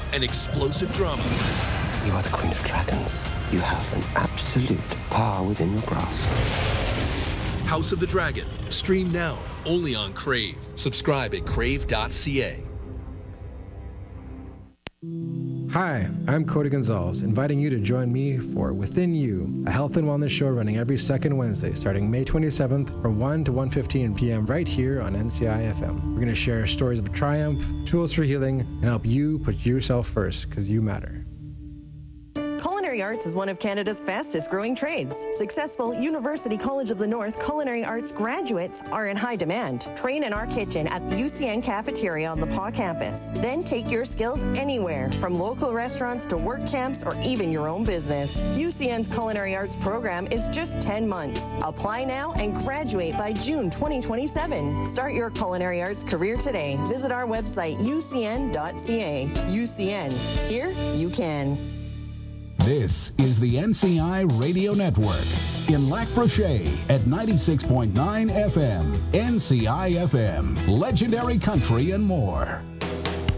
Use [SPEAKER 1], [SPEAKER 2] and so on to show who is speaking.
[SPEAKER 1] and explosive drama.
[SPEAKER 2] You are the Queen of Dragons. You have an absolute power within your grasp.
[SPEAKER 1] House of the Dragon. Stream now, only on Crave. Subscribe at crave.ca.
[SPEAKER 3] Hi, I'm Cody Gonzalez, inviting you to join me for Within You, a health and wellness show running every second Wednesday, starting May 27th from 1 to 1:15 p.m. right here on NCI FM. We're going to share stories of triumph, tools for healing, and help you put yourself first, because you matter.
[SPEAKER 4] Culinary arts is one of Canada's fastest growing trades. Successful University College of the North culinary arts graduates are in high demand. Train in our kitchen at the UCN cafeteria on the PA campus. Then take your skills anywhere, from local restaurants to work camps or even your own business. UCN's culinary arts program is just 10 months. Apply now and graduate by June 2027. Start your culinary arts career today. Visit our website, ucn.ca. UCN. Here you can.
[SPEAKER 5] This is the NCI Radio Network in Lac Brochet at 96.9 FM. NCI FM, legendary country and more.